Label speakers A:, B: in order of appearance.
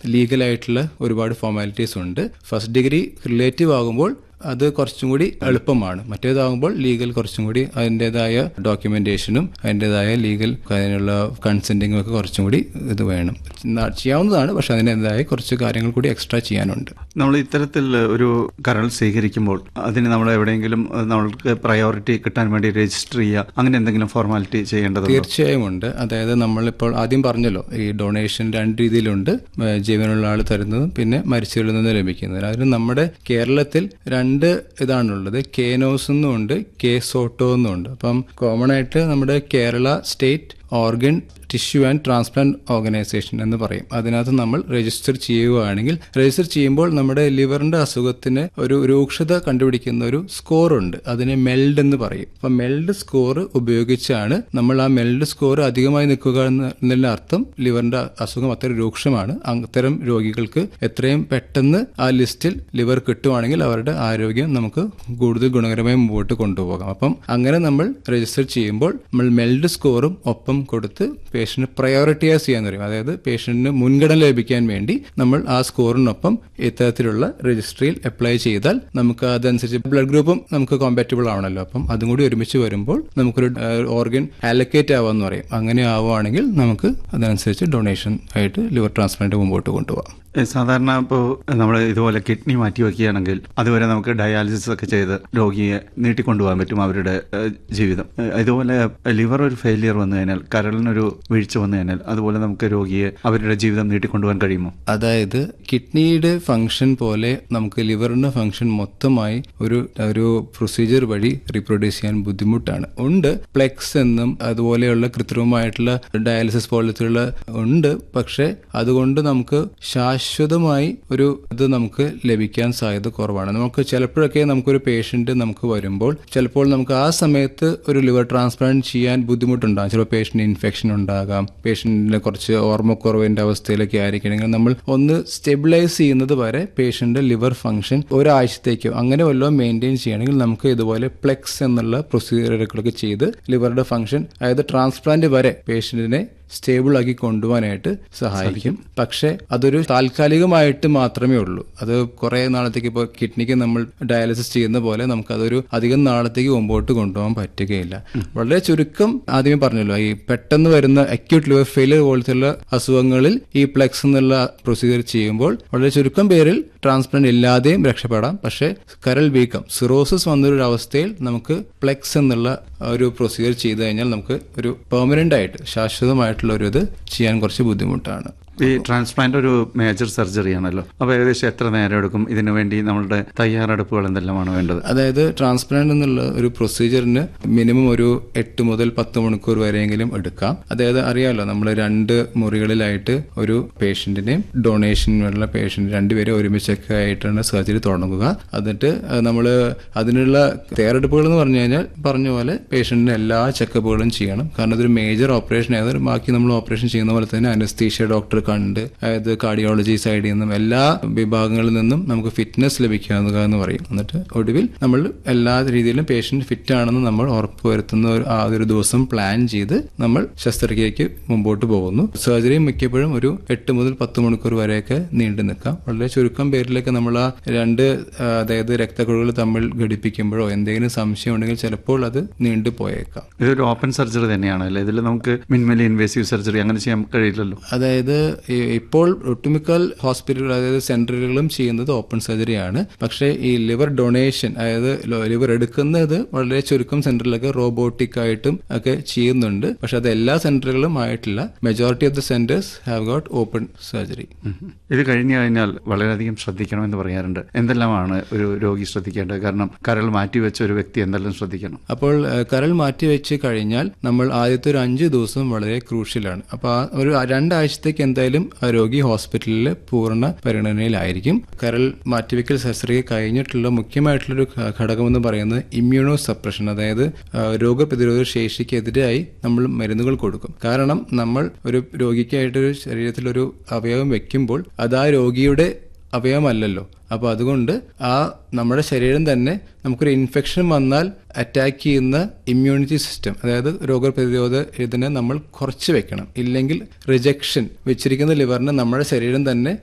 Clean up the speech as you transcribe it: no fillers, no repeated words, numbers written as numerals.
A: ലീഗലായിട്ടുള്ള ഒരുപാട് ഫോർമാലിറ്റീസ് ഉണ്ട്. First degree relative ആകുമ്പോൾ അത് കുറച്ചും കൂടി എളുപ്പമാണ്. മറ്റേതാകുമ്പോൾ ലീഗൽ കുറച്ചും കൂടി അതിൻ്റെതായ ഡോക്യുമെന്റേഷനും അതിൻ്റെതായ ലീഗൽ അതിനുള്ള കൺസെന്റിങ്ങും ഒക്കെ കുറച്ചും കൂടി ഇത് വേണം. ചെയ്യാവുന്നതാണ്, പക്ഷെ അതിൻ്റെതായ കുറച്ച് കാര്യങ്ങൾ കൂടി എക്സ്ട്രാ ചെയ്യാനുണ്ട്.
B: നമ്മൾ ഇത്തരത്തിൽ ഒരു കരൾ സ്വീകരിക്കുമ്പോൾ അതിന് നമ്മൾ എവിടെയെങ്കിലും നമ്മൾക്ക് പ്രയോറിറ്റി കിട്ടാൻ വേണ്ടി രജിസ്റ്റർ ചെയ്യുക, അങ്ങനെ എന്തെങ്കിലും ഫോർമാലിറ്റി ചെയ്യേണ്ടത്?
A: തീർച്ചയായും ഉണ്ട്. അതായത് നമ്മളിപ്പോൾ ആദ്യം പറഞ്ഞല്ലോ, ഈ ഡൊണേഷൻ 2 രീതിയിലുണ്ട്. ജീവനുള്ള ആൾ തരുന്നതും പിന്നെ മരിച്ചവരിൽ നിന്ന് ലഭിക്കുന്നതും. അതിന് നമ്മുടെ കേരളത്തിൽ 2 ഇതാണുള്ളത്. കേനോസ് എന്നുണ്ട്, കേസോട്ടോ എന്നുണ്ട്. അപ്പം കോമൺ ആയിട്ട് നമ്മുടെ Kerala state organ tissue and transplant organisation എന്ന് പറയും. അതിനകത്ത് നമ്മൾ രജിസ്റ്റർ ചെയ്യുകയാണെങ്കിൽ, രജിസ്റ്റർ ചെയ്യുമ്പോൾ നമ്മുടെ ലിവറിന്റെ അസുഖത്തിന് ഒരു രൂക്ഷത കണ്ടുപിടിക്കുന്ന ഒരു സ്കോർ ഉണ്ട്. അതിനെ മെൽഡ് എന്ന് പറയും. അപ്പൊ മെൽഡ് സ്കോർ ഉപയോഗിച്ചാണ് നമ്മൾ ആ മെൽഡ് സ്കോർ അധികമായി നിൽക്കുക എന്നതിന്റെ അർത്ഥം ലിവറിന്റെ അസുഖം അത്ര രൂക്ഷമാണ്. അത്തരം രോഗികൾക്ക് എത്രയും പെട്ടെന്ന് ആ ലിസ്റ്റിൽ ലിവർ കിട്ടുവാണെങ്കിൽ അവരുടെ ആരോഗ്യം നമുക്ക് കൂടുതൽ ഗുണകരമായി മുമ്പോട്ട് കൊണ്ടുപോകാം. അപ്പം അങ്ങനെ നമ്മൾ രജിസ്റ്റർ ചെയ്യുമ്പോൾ നമ്മൾ മെൽഡ് സ്കോറും ഒപ്പം കൊടുത്ത് പേഷ്യന്റ് പ്രയോറിറ്റൈസ് ചെയ്യാൻ പറയും. അതായത് പേഷ്യന്റിന് മുൻഗണന ലഭിക്കാൻ വേണ്ടി നമ്മൾ ആ സ്കോറിനൊപ്പം ഇത്തരത്തിലുള്ള രജിസ്ട്രിയിൽ അപ്ലൈ ചെയ്താൽ നമുക്ക് അതനുസരിച്ച് ബ്ലഡ് ഗ്രൂപ്പും നമുക്ക് കോമ്പാറ്റബിൾ ആവണല്ലോ. അപ്പം അതും കൂടി ഒരുമിച്ച് വരുമ്പോൾ നമുക്കൊരു ഓർഗൻ അലക്കേറ്റ് ആവാന്ന് പറയും. അങ്ങനെ ആവുകയാണെങ്കിൽ നമുക്ക് അതനുസരിച്ച് ഡൊണേഷൻ ആയിട്ട് ലിവർ ട്രാൻസ്പ്ലാന്റ് മുമ്പോട്ട് കൊണ്ടുപോകാം.
B: സാധാരണ ഇപ്പോൾ നമ്മൾ ഇതുപോലെ കിഡ്നി മാറ്റി വയ്ക്കുകയാണെങ്കിൽ അതുവരെ നമുക്ക് ഡയാലിസിസ് ഒക്കെ ചെയ്ത് രോഗിയെ നീട്ടിക്കൊണ്ടുപോകാൻ പറ്റും അവരുടെ ജീവിതം. ഇതുപോലെ ലിവർ ഒരു ഫെയിലിയർ വന്നു കഴിഞ്ഞാൽ, കരളിനൊരു വീഴ്ച വന്നു കഴിഞ്ഞാൽ അതുപോലെ നമുക്ക് രോഗിയെ അവരുടെ ജീവിതം നീട്ടിക്കൊണ്ടുപോകാൻ കഴിയുമോ?
A: അതായത് കിഡ്നിയുടെ ഫംഗ്ഷൻ പോലെ നമുക്ക് ലിവറിന്റെ ഫംഗ്ഷൻ മൊത്തമായി ഒരു പ്രൊസീജിയർ വഴി റീപ്രൊഡ്യൂസ് ചെയ്യാൻ ബുദ്ധിമുട്ടാണ്. ഉണ്ട്, പ്ലെക്സ് എന്നും അതുപോലെയുള്ള കൃത്രിമമായിട്ടുള്ള ഡയാലിസിസ് പോലത്തെയുള്ള ഉണ്ട്. പക്ഷെ അതുകൊണ്ട് നമുക്ക് ശാശ്വതമായി ഒരു ഇത് നമുക്ക് ലഭിക്കാൻ സാധ്യത കുറവാണ്. നമുക്ക് ചിലപ്പോഴൊക്കെ നമുക്കൊരു പേഷ്യന്റ് നമുക്ക് വരുമ്പോൾ ചിലപ്പോൾ നമുക്ക് ആ സമയത്ത് ഒരു ലിവർ ട്രാൻസ്പ്ലാന്റ് ചെയ്യാൻ ബുദ്ധിമുട്ടുണ്ടാകും. ചിലപ്പോൾ പേഷ്യന്റ് ഇൻഫെക്ഷൻ ഉണ്ടാകാം, പേഷ്യന്റിന് കുറച്ച് ഓർമ്മക്കുറവിന്റെ അവസ്ഥയിലൊക്കെ ആയിരിക്കണമെങ്കിൽ നമ്മൾ ഒന്ന് സ്റ്റെബിലൈസ് ചെയ്യുന്നത് വരെ പേഷ്യന്റ് ലിവർ ഫംഗ്ഷൻ ഒരാഴ്ചത്തേക്കോ അങ്ങനെ വല്ലതും മെയിൻറ്റെയിൻ ചെയ്യണമെങ്കിൽ നമുക്ക് ഇതുപോലെ പ്ലെക്സ് എന്നുള്ള പ്രൊസീജിയറുകളൊക്കെ ചെയ്ത് ലിവറുടെ ഫംഗ്ഷൻ, അതായത് ട്രാൻസ്പ്ലാന്റ് വരെ പേഷ്യന്റിനെ സ്റ്റേബിൾ ആക്കി കൊണ്ടുപോകാനായിട്ട് സഹായിക്കും. പക്ഷെ അതൊരു താൽക്കാലികമായിട്ട് മാത്രമേ ഉള്ളൂ. അത് കുറെ നാളത്തേക്ക്, ഇപ്പോൾ കിഡ്നിക്ക് നമ്മൾ ഡയാലിസിസ് ചെയ്യുന്ന പോലെ നമുക്കതൊരു അധികം നാളത്തേക്ക് മുമ്പോട്ട് കൊണ്ടുപോകാൻ പറ്റുകയില്ല. വളരെ ചുരുക്കം, ആദ്യമേ പറഞ്ഞല്ലോ, ഈ പെട്ടെന്ന് വരുന്ന അക്യൂട്ട് ലിവർ ഫെയിലിയർ പോലത്തെയുള്ള അസുഖങ്ങളിൽ ഈ പ്ലെക്സ് എന്നുള്ള പ്രൊസീജിയർ ചെയ്യുമ്പോൾ വളരെ ചുരുക്കം പേരിൽ ട്രാൻസ്പ്ലാന്റ് ഇല്ലാതെയും രക്ഷപ്പെടാം. പക്ഷെ കരൾ വീക്കം, സിറോസിസ് വന്നൊരു അവസ്ഥയിൽ നമുക്ക് പ്ലെക്സ് എന്നുള്ള ഒരു പ്രൊസീജിയർ ചെയ്തു കഴിഞ്ഞാൽ നമുക്ക് ഒരു പെർമനന്റ് ആയിട്ട് ശാശ്വതമായിട്ടുള്ള ഒരു ഇത് ചെയ്യാൻ കുറച്ച് ബുദ്ധിമുട്ടാണ്.
B: ഈ ട്രാൻസ്പ്ലാന്റ് ഒരു മേജർ സർജറി ആണല്ലോ. അപ്പോൾ ഏകദേശം എത്ര നേരം എടുക്കും? ഇതിനു വേണ്ടി നമ്മളുടെ തയ്യാറെടുപ്പുകൾ എന്തെല്ലാമാണ് വേണ്ടത്?
A: അതായത് ട്രാൻസ്പ്ലാന്റ് എന്നുള്ള ഒരു പ്രൊസീജിയറിന് മിനിമം ഒരു 8 മുതൽ 10 മണിക്കൂർ വരെയെങ്കിലും എടുക്കാം. അതായത് അറിയാമല്ലോ, നമ്മൾ 2 മുറികളിലായിട്ട് ഒരു പേഷ്യന്റിനെയും ഡൊണേഷനുള്ള പേഷ്യന്റ് രണ്ടുപേരും ഒരുമിച്ചൊക്കെ ആയിട്ടാണ് സർജറി തുടങ്ങുക. എന്നിട്ട് നമ്മൾ അതിനുള്ള തയ്യാറെടുപ്പുകൾ എന്ന് പറഞ്ഞു കഴിഞ്ഞാൽ പറഞ്ഞ പോലെ പേഷ്യന്റിന് എല്ലാ ചെക്കപ്പുകളും ചെയ്യണം. കാരണം ഇതൊരു മേജർ ഓപ്പറേഷൻ ആയത് ബാക്കി നമ്മൾ ഓപ്പറേഷൻ ചെയ്യുന്ന പോലെ തന്നെ അനസ്തീഷ്യ ഡോക്ടർ കണ്ട്, അതായത് കാർഡിയോളജി സൈഡിൽ നിന്നും എല്ലാ വിഭാഗങ്ങളിൽ നിന്നും നമുക്ക് ഫിറ്റ്നസ് ലഭിക്കുക എന്ന് പറയും. എന്നിട്ട് ഒടുവിൽ നമ്മൾ എല്ലാ രീതിയിലും പേഷ്യന്റ് ഫിറ്റ് ആണെന്ന് നമ്മൾ ഉറപ്പുവരുത്തുന്ന ഒരു ദിവസം പ്ലാൻ ചെയ്ത് നമ്മൾ ശസ്ത്രക്രിയയ്ക്ക് മുമ്പോട്ട് പോകുന്നു. സർജറി മിക്കപ്പോഴും ഒരു 8 മുതൽ 10 മണിക്കൂർ വരെയൊക്കെ നീണ്ടു നിൽക്കാം. വളരെ ചുരുക്കം പേരിലേക്ക് നമ്മൾ ആ 2 അതായത് രക്തക്കുഴലുകൾ തമ്മിൽ ഘടിപ്പിക്കുമ്പോഴോ എന്തെങ്കിലും സംശയം ഉണ്ടെങ്കിൽ ചിലപ്പോൾ അത് നീണ്ടു പോയേക്കാം.
B: ഇതൊരു ഓപ്പൺ സർജറി തന്നെയാണ് അല്ലേ? ഇതിൽ നമുക്ക് മിനിമലി ഇൻവേസീവ് സർജറി അങ്ങനെ ചെയ്യാൻ കഴിയില്ലല്ലോ.
A: അതായത് ഇപ്പോൾ ഒട്ടുമിക്ക ഹോസ്പിറ്റലുകൾ, അതായത് സെന്ററുകളും ചെയ്യുന്നത് ഓപ്പൺ സർജറിയാണ്. പക്ഷേ ഈ ലിവർ ഡൊണേഷൻ, അതായത് ലിവർ എടുക്കുന്നത് വളരെ ചുരുക്കം സെന്ററിലൊക്കെ റോബോട്ടിക് ആയിട്ടും ഒക്കെ ചെയ്യുന്നുണ്ട്. പക്ഷെ അത് എല്ലാ സെന്ററുകളും ആയിട്ടില്ല. Majority of the centres have got open surgery.
B: ഇത് കഴിഞ്ഞു കഴിഞ്ഞാൽ വളരെയധികം ശ്രദ്ധിക്കണമെന്ന് പറയാറുണ്ട്. എന്തെല്ലാമാണ് ഒരു രോഗി ശ്രദ്ധിക്കേണ്ടത്? കാരണം കരൾ മാറ്റിവെച്ച ഒരു വ്യക്തി എന്തെല്ലാം ശ്രദ്ധിക്കണം?
A: അപ്പോൾ കരൾ മാറ്റിവെച്ച് കഴിഞ്ഞാൽ നമ്മൾ ആദ്യത്തെ ഒരു 5 ദിവസം വളരെ ക്രൂഷ്യലാണ്. അപ്പോൾ ആ ഒരു 2 ആഴ്ചത്തേക്ക് എന്തായാലും ആ രോഗി ഹോസ്പിറ്റലിൽ പൂർണ്ണ പരിഗണനയിലായിരിക്കും. കരൾ മാറ്റിവെക്കൽ ശസ്ത്രക്രിയ കഴിഞ്ഞിട്ടുള്ള മുഖ്യമായിട്ടുള്ളൊരു ഘടകം എന്ന് പറയുന്നത് ഇമ്മ്യൂണോ സപ്രഷൻ, അതായത് രോഗപ്രതിരോധ ശേഷിക്കെതിരായി നമ്മൾ മരുന്നുകൾ കൊടുക്കും. കാരണം നമ്മൾ ഒരു രോഗിക്കായിട്ടൊരു ശരീരത്തിലൊരു അവയവം വെക്കുമ്പോൾ അത് ആ രോഗിയുടെ അവയവമല്ലല്ലോ. അപ്പോൾ അതുകൊണ്ട് നമ്മുടെ ശരീരം തന്നെ നമുക്കൊരു ഇൻഫെക്ഷൻ വന്നാൽ അറ്റാക്ക് ചെയ്യുന്ന ഇമ്മ്യൂണിറ്റി സിസ്റ്റം, അതായത് രോഗപ്രതിരോധ ഇതിനെ നമ്മൾ കുറച്ച് വെക്കണം. ഇല്ലെങ്കിൽ റിജക്ഷൻ വെച്ചിരിക്കുന്ന ലിവറിനെ നമ്മുടെ ശരീരം തന്നെ